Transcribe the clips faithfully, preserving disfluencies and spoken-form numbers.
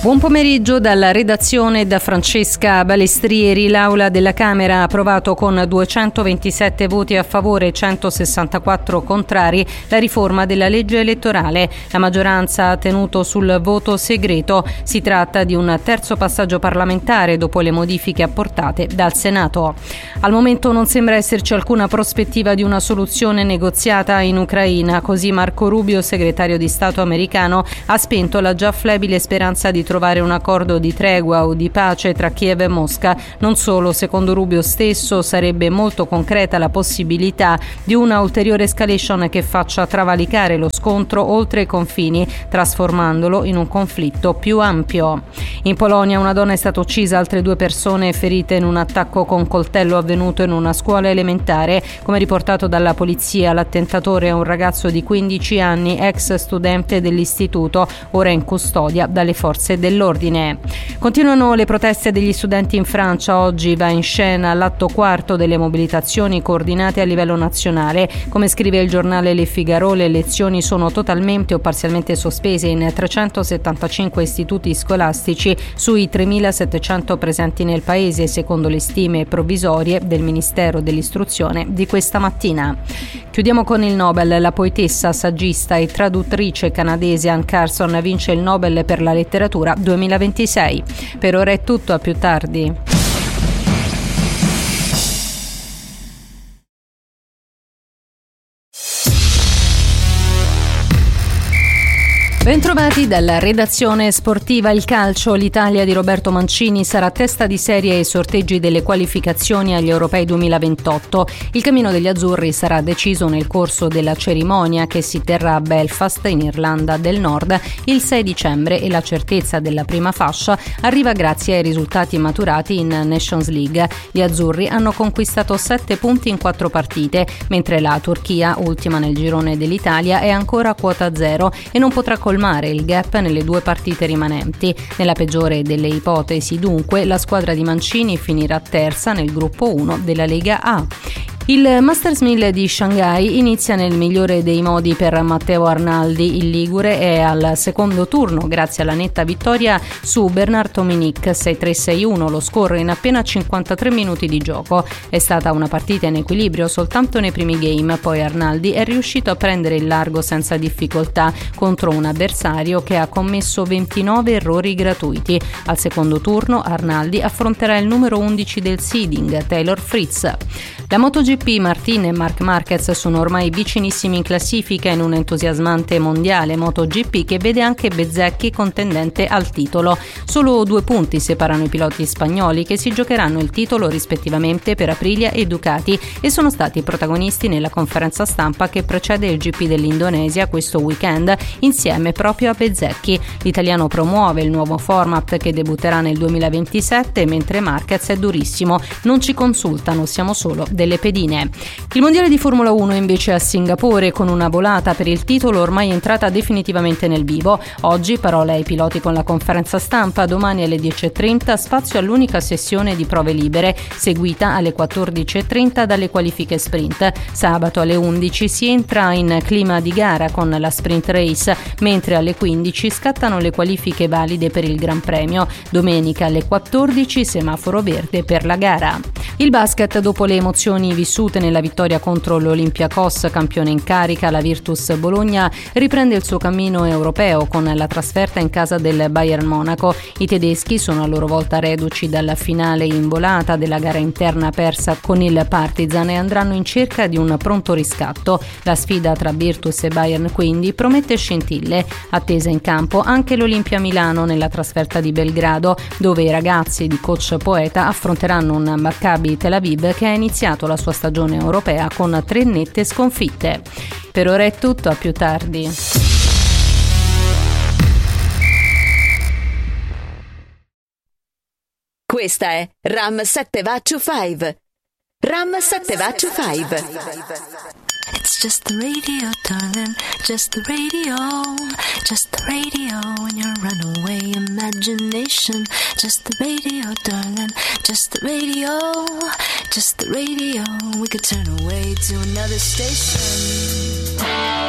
Buon pomeriggio dalla redazione da Francesca Balestrieri. L'Aula della Camera ha approvato con duecentoventisette voti a favore e centosessantaquattro contrari la riforma della legge elettorale. La maggioranza ha tenuto sul voto segreto. Si tratta di un terzo passaggio parlamentare dopo le modifiche apportate dal Senato. Al momento non sembra esserci alcuna prospettiva di una soluzione negoziata in Ucraina. Così Marco Rubio, segretario di Stato americano, ha spento la già flebile speranza di trovare un accordo di tregua o di pace tra Kiev e Mosca. Non solo, secondo Rubio stesso, sarebbe molto concreta la possibilità di una ulteriore escalation che faccia travalicare lo scontro oltre i confini, trasformandolo in un conflitto più ampio. In Polonia una donna è stata uccisa, altre due persone ferite in un attacco con coltello avvenuto in una scuola elementare. Come riportato dalla polizia, l'attentatore è un ragazzo di quindici anni, ex studente dell'istituto, ora in custodia dalle forze dell'ordine. Continuano le proteste degli studenti in Francia. Oggi va in scena l'atto quarto delle mobilitazioni coordinate a livello nazionale. Come scrive il giornale Le Figaro, le lezioni sono totalmente o parzialmente sospese in trecentosettantacinque istituti scolastici sui tremilasettecento presenti nel paese, secondo le stime provvisorie del Ministero dell'Istruzione di questa mattina. Chiudiamo con il Nobel. La poetessa, saggista e traduttrice canadese Anne Carson vince il Nobel per la letteratura duemilaventisei. Per ora è tutto, a più tardi. Bentrovati dalla redazione sportiva. Il calcio, l'Italia di Roberto Mancini sarà testa di serie ai sorteggi delle qualificazioni agli Europei duemilaventotto. Il cammino degli azzurri sarà deciso nel corso della cerimonia che si terrà a Belfast, in Irlanda del Nord, il sei dicembre, e la certezza della prima fascia arriva grazie ai risultati maturati in Nations League. Gli azzurri hanno conquistato sette punti in quattro partite, mentre la Turchia, ultima nel girone dell'Italia, è ancora a quota zero e non potrà colmare il gap nelle due partite rimanenti. Nella peggiore delle ipotesi, dunque, la squadra di Mancini finirà terza nel gruppo uno della Lega A. Il Masters mille di Shanghai inizia nel migliore dei modi per Matteo Arnaldi. Il ligure è al secondo turno grazie alla netta vittoria su Bernard Tomic sei tre sei uno, lo score in appena cinquantatré minuti di gioco. È stata una partita in equilibrio soltanto nei primi game, poi Arnaldi è riuscito a prendere il largo senza difficoltà contro un avversario che ha commesso ventinove errori gratuiti. Al secondo turno Arnaldi affronterà il numero undici del seeding, Taylor Fritz. La MotoGP, Martin e Marc Marquez sono ormai vicinissimi in classifica in un entusiasmante mondiale MotoGP che vede anche Bezzecchi contendente al titolo. Solo due punti separano i piloti spagnoli che si giocheranno il titolo rispettivamente per Aprilia e Ducati e sono stati protagonisti nella conferenza stampa che precede il G P dell'Indonesia questo weekend insieme proprio a Bezzecchi. L'italiano promuove il nuovo format che debutterà nel duemilaventisette, mentre Marquez è durissimo: non ci consultano, siamo solo delle pedine. Il mondiale di Formula uno invece a Singapore, con una volata per il titolo ormai entrata definitivamente nel vivo. Oggi parole ai piloti con la conferenza stampa, domani alle dieci e trenta spazio all'unica sessione di prove libere, seguita alle quattordici e trenta dalle qualifiche sprint. Sabato alle undici si entra in clima di gara con la sprint race, mentre alle quindici scattano le qualifiche valide per il Gran Premio. Domenica alle quattordici semaforo verde per la gara. Il basket, dopo le emozioni vissute nella vittoria contro l'Olympiakos, campione in carica, la Virtus Bologna riprende il suo cammino europeo con la trasferta in casa del Bayern Monaco. I tedeschi sono a loro volta reduci dalla finale in volata della gara interna persa con il Partizan e andranno in cerca di un pronto riscatto. La sfida tra Virtus e Bayern quindi promette scintille. Attesa in campo anche l'Olimpia Milano nella trasferta di Belgrado, dove i ragazzi di coach Poeta affronteranno un Maccabi Tel Aviv che ha iniziato la sua stagione europea con tre nette sconfitte. Per ora è tutto, a più tardi. Questa è Ram sette Vaccio cinque. Ram sette Vaccio cinque. It's just the radio, darling, just the radio, just the radio in your runaway imagination. Just the radio, darling, just the radio, just the radio. We could turn away to another station.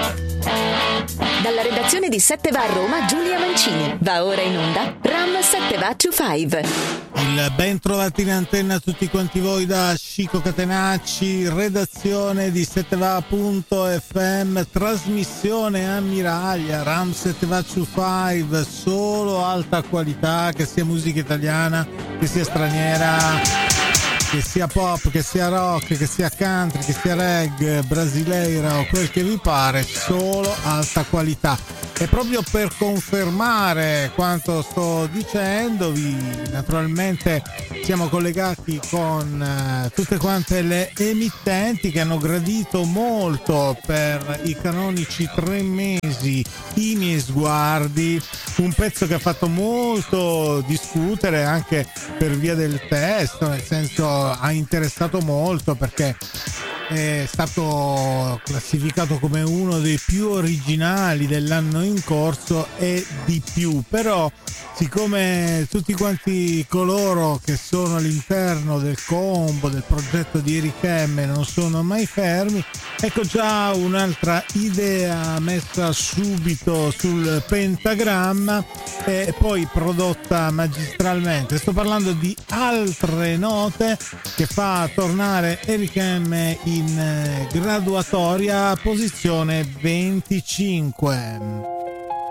Dalla redazione di sette va a Roma, Giulia Mancini. Va ora in onda Ram sette va to cinque. Il ben trovati in antenna a tutti quanti voi da Chico Catenacci, redazione di sette va punto effe emme, trasmissione ammiraglia, Ram sette va to cinque, solo alta qualità, che sia musica italiana, che sia straniera, che sia pop, che sia rock, che sia country, che sia reggae, brasileira o quel che vi pare, solo alta qualità. E proprio per confermare quanto sto dicendovi, naturalmente siamo collegati con uh, tutte quante le emittenti che hanno gradito molto per i canonici tre mesi I miei sguardi, un pezzo che ha fatto molto discutere anche per via del testo, nel senso ha interessato molto perché è stato classificato come uno dei più originali dell'anno in corso e di più. Però siccome tutti quanti coloro che sono all'interno del combo del progetto di Eric M non sono mai fermi, ecco già un'altra idea messa subito sul pentagramma e poi prodotta magistralmente. Sto parlando di Altre note, che fa tornare Eric M in graduatoria, posizione venticinque.